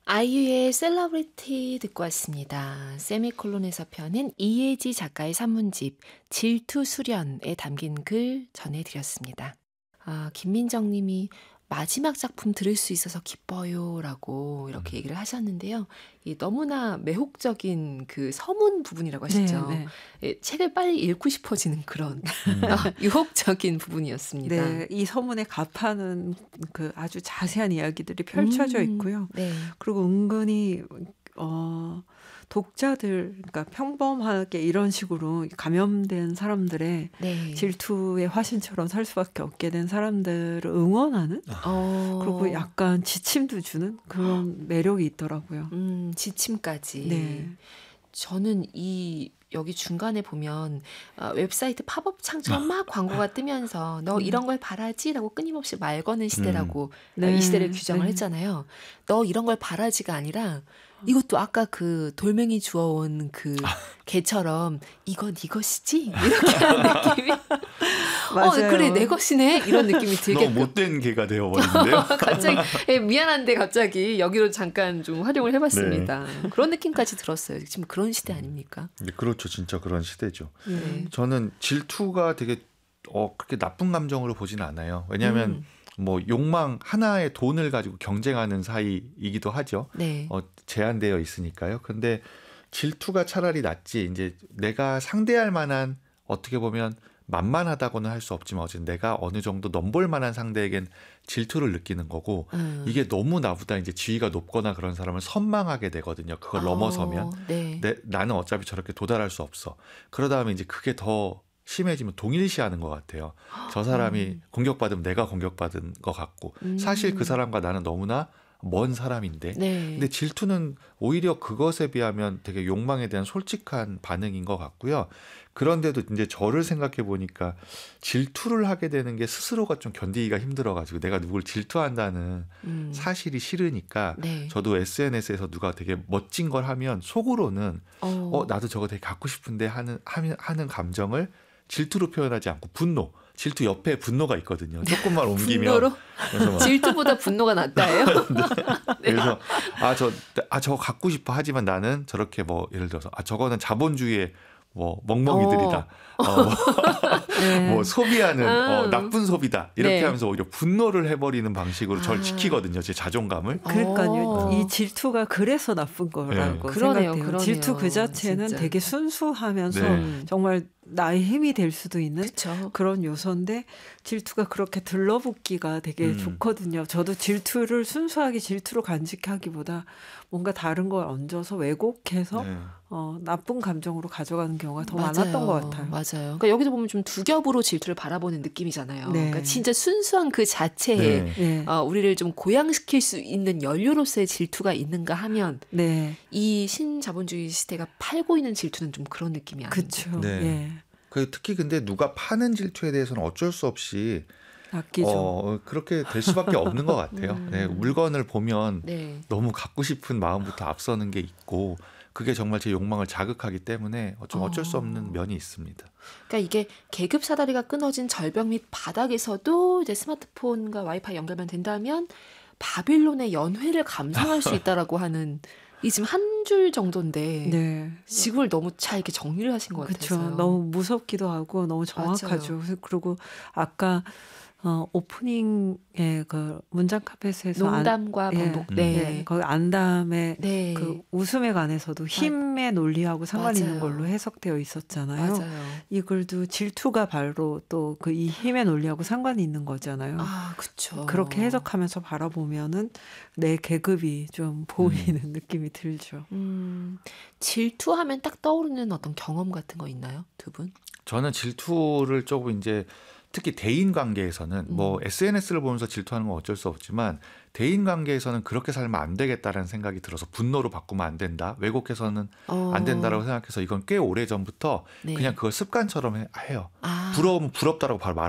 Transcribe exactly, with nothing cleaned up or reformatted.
아이유의 셀러브리티 듣고 왔습니다. 세미콜론에서 펴낸 이혜지 작가의 산문집 질투 수련에 담긴 글 전해드렸습니다. 아, 김민정 님이 마지막 작품 들을 수 있어서 기뻐요 라고 이렇게 얘기를 하셨는데요. 이 너무나 매혹적인 그 서문 부분이라고 하시죠. 네, 네. 예, 책을 빨리 읽고 싶어지는 그런 음. 유혹적인 부분이었습니다. 네, 이 서문에 갑하는 그 아주 자세한 이야기들이 펼쳐져 있고요. 음, 네. 그리고 은근히 어, 독자들, 그러니까 평범하게 이런 식으로 감염된 사람들의 네. 질투의 화신처럼 살 수밖에 없게 된 사람들을 응원하는 어. 그리고 약간 지침도 주는 그런 매력이 있더라고요. 음, 지침까지. 네. 저는 이 여기 중간에 보면 어, 웹사이트 팝업 창처럼 막 광고가 뜨면서 너 이런 걸 바라지라고 끊임없이 말 거는 시대라고 음. 어, 네. 이 시대를 규정을 네. 했잖아요. 너 이런 걸 바라지가 아니라 이것도 아까 그 돌멩이 주워온 그 개처럼 이거 네 것이지? 이렇게 하는 느낌이 어 그래 내 것이네 이런 느낌이 들게끔 너무 못된 개가 되어버리는데요. 갑자기 예, 미안한데 갑자기 여기로 잠깐 좀 활용을 해봤습니다. 네. 그런 느낌까지 들었어요. 지금 그런 시대 아닙니까? 네, 그렇죠. 진짜 그런 시대죠. 네. 저는 질투가 되게 어, 그렇게 나쁜 감정으로 보진 않아요. 왜냐하면 음. 뭐 욕망 하나의 돈을 가지고 경쟁하는 사이이기도 하죠. 네. 어, 제한되어 있으니까요. 근데 질투가 차라리 낫지. 이제 내가 상대할 만한 어떻게 보면 만만하다고는 할 수 없지만 어쨌든 내가 어느 정도 넘볼 만한 상대에겐 질투를 느끼는 거고 음. 이게 너무 나보다 이제 지위가 높거나 그런 사람을 선망하게 되거든요. 그걸 어, 넘어서면 네. 내, 나는 어차피 저렇게 도달할 수 없어. 그러다 보면 이제 그게 더 심해지면 동일시하는 것 같아요. 저 사람이 음. 공격받으면 내가 공격받은 것 같고 음. 사실 그 사람과 나는 너무나 먼 사람인데 네. 근데 질투는 오히려 그것에 비하면 되게 욕망에 대한 솔직한 반응인 것 같고요. 그런데도 이제 저를 생각해 보니까 질투를 하게 되는 게 스스로가 좀 견디기가 힘들어가지고 내가 누굴 질투한다는 음. 사실이 싫으니까 네. 저도 에스엔에스에서 누가 되게 멋진 걸 하면 속으로는 어. 어 나도 저거 되게 갖고 싶은데 하는 하는, 하는 감정을 질투로 표현하지 않고 분노, 질투 옆에 분노가 있거든요. 조금만 옮기면 분노로? 그래서 막 질투보다 분노가 낫다예요? 네. 그래서 아 저 아 저거 갖고 싶어 하지만 나는 저렇게 뭐 예를 들어서 아 저거는 자본주의의 뭐 멍멍이들이다. 어. 어, 뭐, 네. 뭐 소비하는 음. 어, 나쁜 소비다. 이렇게 네. 하면서 오히려 분노를 해버리는 방식으로 저를 아. 지키거든요. 제 자존감을. 그러니까요. 어. 이 질투가 그래서 나쁜 거라고 네. 그러네요, 생각해요. 그러네요. 질투 그 자체는 진짜. 되게 순수하면서 네. 정말 나의 힘이 될 수도 있는 그렇죠. 그런 요소인데 질투가 그렇게 들러붙기가 되게 음. 좋거든요. 저도 질투를 순수하게 질투로 간직하기보다 뭔가 다른 걸 얹어서 왜곡해서 네. 어, 나쁜 감정으로 가져가는 경우가 더 맞아요. 많았던 것 같아요. 맞아요. 그러니까 여기서 보면 좀 두 겹으로 질투를 바라보는 느낌이잖아요. 네. 그러니까 진짜 순수한 그 자체에 네. 네. 어, 우리를 좀 고양시킬 수 있는 연료로서의 질투가 있는가 하면 네. 이 신자본주의 시대가 팔고 있는 질투는 좀 그런 느낌이 아닌데. 그렇죠. 네. 예. 그 특히 근데 누가 파는 질투에 대해서는 어쩔 수 없이 아끼죠. 어, 그렇게 될 수밖에 없는 것 같아요. 음. 네, 물건을 보면 네. 너무 갖고 싶은 마음부터 앞서는 게 있고 그게 정말 제 욕망을 자극하기 때문에 좀 어쩔 수 없는 면이 있습니다. 그러니까 이게 계급 사다리가 끊어진 절벽 밑 바닥에서도 이제 스마트폰과 와이파이 연결만 된다면 바빌론의 연회를 감상할 수 있다라고 하는 이 지금 한 줄 정도인데 네. 지구를 너무 잘 이렇게 정리를 하신 것 그렇죠. 같아요. 너무 무섭기도 하고 너무 정확하죠. 그래서 그리고 아까 어, 오프닝의 그 문장 카펫에서 농담과 안, 반복. 예, 네. 예, 거기 안담의 네. 그 웃음에 관해서도 힘의 논리하고 상관 있는 맞아요. 걸로 해석되어 있었잖아요. 맞아요. 이 글도 질투가 바로 또 그 이 힘의 논리하고 상관이 있는 거잖아요. 아, 그렇죠. 그렇게 해석하면서 바라보면은 내 계급이 좀 보이는 음. 느낌이 들죠. 음, 질투하면 딱 떠오르는 어떤 경험 같은 거 있나요, 두 분? 저는 질투를 조금 이제 특히 대인 관계에서는 음. 뭐 에스엔에스를 보면서 질투하는 건 어쩔 수 없지만 대인 관계에서는 그렇게 살면 안 되겠다라는 생각이 들어서 분노로 바꾸면 안 된다. 왜곡해서는 어, 안 된다라고 생각해서 이건 꽤 오래 전부터 네. 그냥 그걸 습관처럼 해- 해요. 아. 부러우면 부럽다라고 바로 말